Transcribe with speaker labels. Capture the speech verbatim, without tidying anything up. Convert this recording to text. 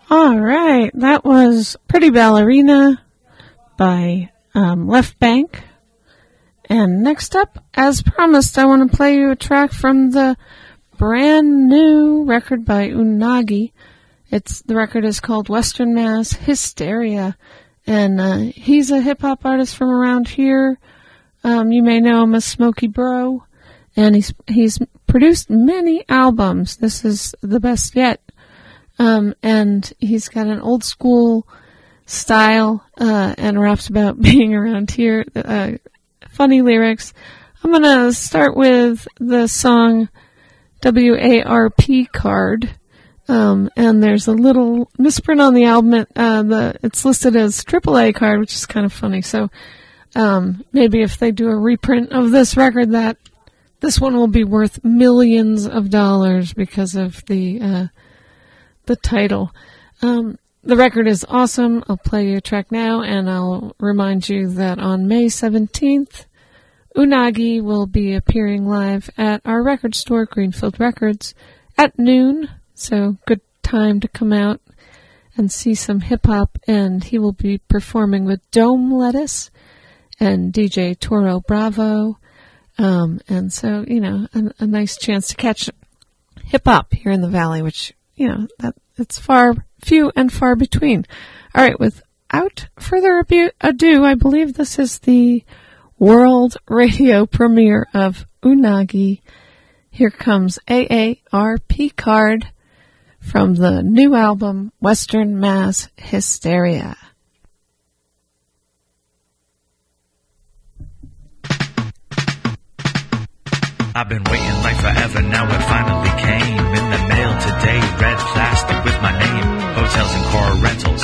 Speaker 1: All right, that was Pretty Ballerina by um, Left Bank. And next up, as promised, I want to play you a track from the brand new record by Unagi. It's the record is called Western Mass Hysteria, and uh, he's a hip-hop artist from around here. Um, you may know him as Smokey Bro, and he's he's produced many albums. This is the best yet. Um, and he's got an old school style, uh, and raps about being around here, uh, funny lyrics. I'm gonna start with the song W A R P card, um, and there's a little misprint on the album. Uh, the, it's listed as triple A card, which is kind of funny. So, um, maybe if they do a reprint of this record, that this one will be worth millions of dollars because of the, uh, the title. Um, the record is awesome. I'll play you a track now, and I'll remind you that on May seventeenth, Unagi will be appearing live at our record store, Greenfield Records, at noon. So good time to come out and see some hip-hop. And he will be performing with Dome Lettuce and D J Toro Bravo. Um, and so, you know, a, a nice chance to catch hip-hop here in the Valley, which, you know, that it's far, few and far between. All right, without further ado, I believe this is the world radio premiere of Unagi. Here comes A A R P card from the new album Western Mass Hysteria.
Speaker 2: I've been waiting like forever, now it finally came. In the mail today, red plastic with my name. Hotels and car rentals,